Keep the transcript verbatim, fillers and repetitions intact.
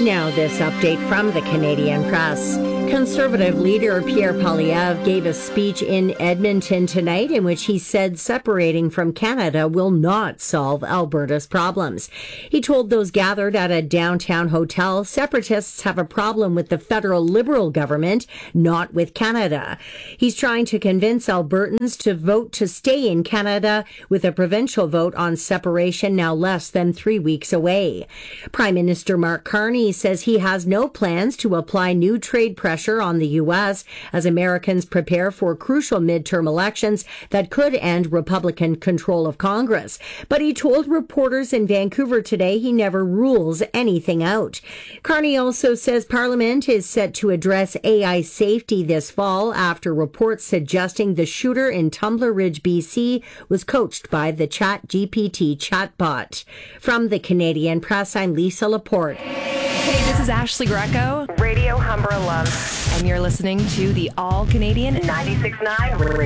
Now this update from the Canadian Press. Conservative leader Pierre Poilievre gave a speech in Edmonton tonight in which he said separating from Canada will not solve Alberta's problems. He told those gathered at a downtown hotel separatists have a problem with the federal Liberal government, not with Canada. He's trying to convince Albertans to vote to stay in Canada with a provincial vote on separation now less than three weeks away. Prime Minister Mark Carney says he has no plans to apply new trade pressure on the U S as Americans prepare for crucial midterm elections that could end Republican control of Congress. But he told reporters in Vancouver today he never rules anything out. Carney also says Parliament is set to address A I safety this fall after reports suggesting the shooter in Tumbler Ridge, B C was coached by the ChatGPT chatbot. From the Canadian Press, I'm Lisa Laporte. Hey, this is Ashley Greco, Radio Humber alum, and you're listening to the All Canadian ninety-six point nine